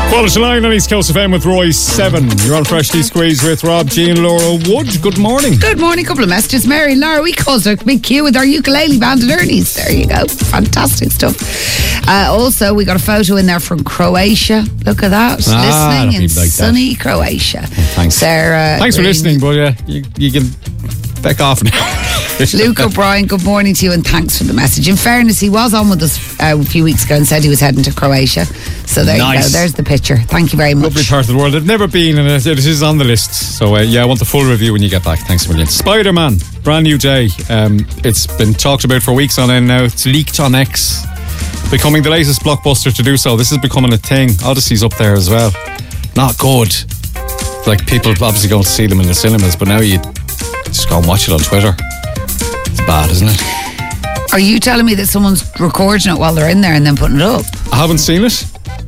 Line on East Coast FM with Roy 7. You're on Freshly Squeezed with Rob, G and Laura Wood. Good morning. Good morning. Couple of messages. Mary and Laura, we caused a big queue with our ukulele band at Ernie's. There you go. Fantastic stuff. Also, we got a photo in there from Croatia. Look at that. Listening in sunny Croatia. Thanks. Sarah. Thanks for listening, but you can back off now. Luke O'Brien, good morning to you and thanks for the message. In fairness, he was on with us a few weeks ago and said he was heading to Croatia. So there you go. There's the picture. Thank you very much. Lovely part of the world. I've never been, and it is on the list. So I want the full review when you get back. Thanks a million. Spider-Man, brand new day. It's been talked about for weeks on end now. It's leaked on X, becoming the latest blockbuster to do so. This is becoming a thing. Odyssey's up there as well. Not good. Like, people obviously going to see them in the cinemas, but now you just go and watch it on Twitter. It's bad, isn't it? Are you telling me that someone's recording it while they're in there and then putting it up? I haven't seen it,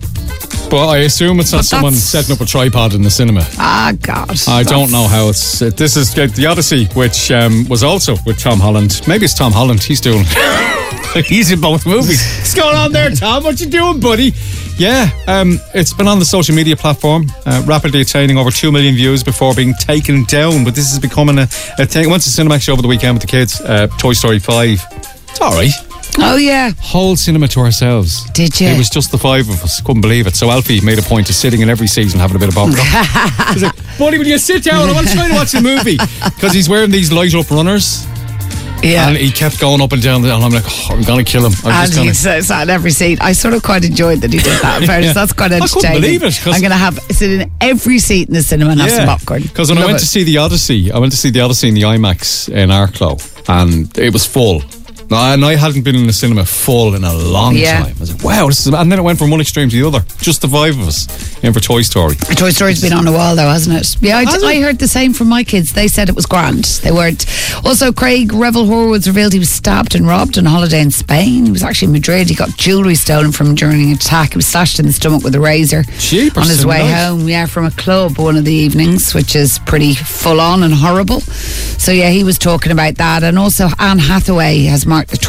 but I assume it's not someone setting up a tripod in the cinema. Ah, God. I don't know how it's... This is the Odyssey, which was also with Tom Holland. Maybe it's Tom Holland. He's doing... He's in both movies. What's going on there, Tom? What you doing, buddy? Yeah, it's been on the social media platform, rapidly attaining over 2 million views before being taken down. But this is becoming a thing. I went to Cinemax over the weekend with the kids. Toy Story 5. It's all right. Oh, yeah. Whole cinema to ourselves. Did you? It was just the 5 of us. Couldn't believe it. So Alfie made a point of sitting in every seat and having a bit of popcorn. He's like, buddy, will you sit down? I want to try to watch the movie. Because he's wearing these light-up runners. Yeah. And he kept going up and down, and I'm like, I'm going to kill him. He sat in every seat. I sort of quite enjoyed that he did that. Yeah. That's quite entertaining. I couldn't believe it. I'm going to sit in every seat in the cinema and have some popcorn. Because when I went to see the Odyssey, in the IMAX in Arklow, and it was full. And I hadn't been in the cinema full in a long time. I was like, wow, this is... And then it went from one extreme to the other. Just the 5 of us in for Toy Story. Toy Story's been on a while though, hasn't it? Yeah, I heard the same from my kids. They said it was grand. They weren't. Also, Craig Revel Horwoods revealed he was stabbed and robbed on holiday in Spain. He was actually in Madrid. He got jewellery stolen from him during an attack. He was slashed in the stomach with a razor on his way home. Yeah, from a club one of the evenings, which is pretty full on and horrible. So yeah, he was talking about that. And also Anne Hathaway has marked the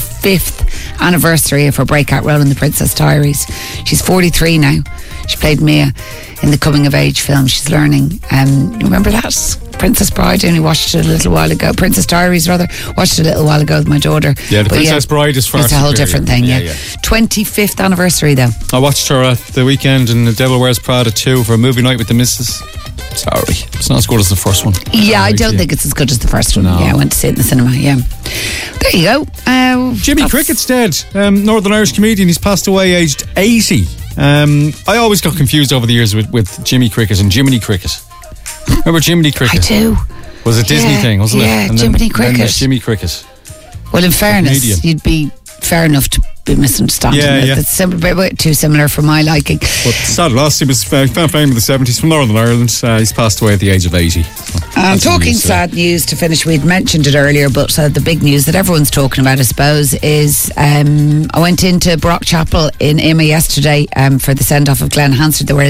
25th anniversary of her breakout role in The Princess Diaries. She's 43 now. She played Mia in the coming of age film. She's learning. Remember that? Princess Bride, only watched it a little while ago. Princess Diaries, rather. Watched it a little while ago with my daughter. Yeah, the Princess Bride is far. It's a whole different thing, yeah. 25th anniversary, though. I watched her at the weekend in The Devil Wears Prada 2 for a movie night with the missus. Sorry, it's not as good as the first one. Yeah, I don't think it's as good as the first one. No. Yeah, I went to see it in the cinema, yeah. There you go. Jimmy Crickett's dead. Northern Irish comedian. He's passed away aged 80. I always got confused over the years with Jimmy Cricket and Jiminy Cricket. Remember Jiminy Cricket? I do. It was a Disney thing, wasn't it? Yeah, Jiminy Cricket. Then Jimmy Cricket. Well, in fairness, you'd be fair enough to be misunderstanding it. It's too similar for my liking. But sad loss. He was famous in the 70s from Northern Ireland. He's passed away at the age of 80. Talking sad news to finish, we'd mentioned it earlier, but the big news that everyone's talking about, I suppose, is I went into Brock Chapel in Imma yesterday for the send-off of Glenn Hansard. There were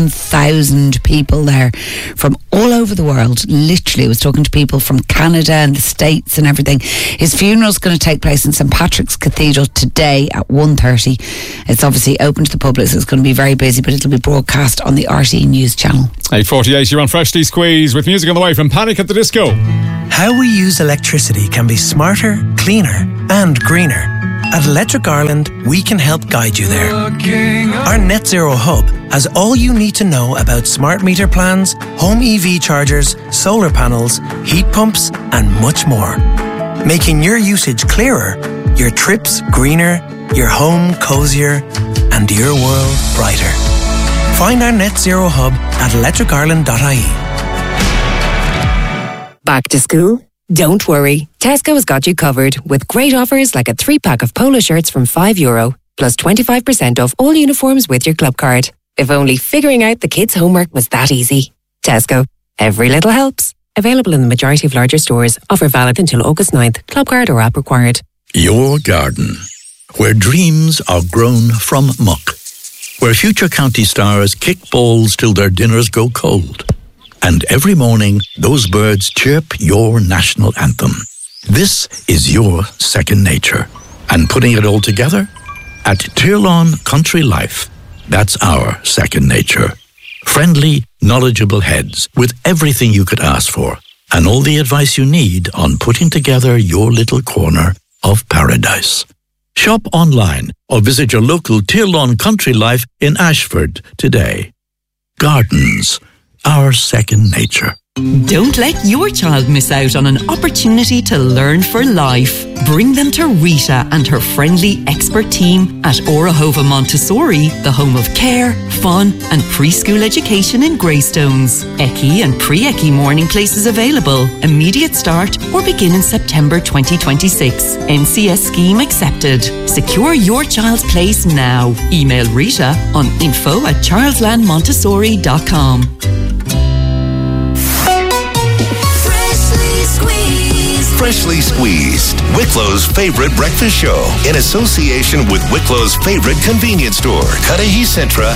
11,000 people there from all over the world. Literally, I was talking to people from Canada and the States and everything. His funeral's going to take place in St Patrick's Cathedral today at 1:30. It's obviously open to the public, so it's going to be very busy, but it'll be broadcast on the RTE News channel. 8:48, you're on Freshly Squeezed with music on the way from Panic at the Disco. How we use electricity can be smarter, cleaner and greener. At Electric Ireland, we can help guide you there. Our Net Zero Hub has all you need to know about smart meter plans, home EV chargers, solar panels, heat pumps and much more. Making your usage clearer, your trips greener, your home cozier and your world brighter. Find our Net Zero Hub at electricireland.ie. Back to school? Don't worry. Tesco has got you covered with great offers like a 3-pack of polo shirts from €5, plus 25% off all uniforms with your club card. If only figuring out the kids' homework was that easy. Tesco. Every little helps. Available in the majority of larger stores. Offer valid until August 9th. Club card or app required. Your garden, where dreams are grown from muck. Where future county stars kick balls till their dinners go cold. And every morning, those birds chirp your national anthem. This is your second nature. And putting it all together? At Tirlawn Country Life. That's our second nature. Friendly, knowledgeable heads with everything you could ask for and all the advice you need on putting together your little corner of paradise. Shop online or visit your local Tirlawn Country Life in Ashford today. Gardens, our second nature. Don't let your child miss out on an opportunity to learn for life. Bring them to Rita and her friendly expert team at Orahova Montessori, the home of care, fun and preschool education in Greystones. Eki and pre-Eki morning places available. Immediate start or begin in September 2026. NCS scheme accepted. Secure your child's place now. Email Rita on info@childlandmontessori.com. Freshly Squeezed, Wicklow's favorite breakfast show, in association with Wicklow's favorite convenience store, Cudahy Centra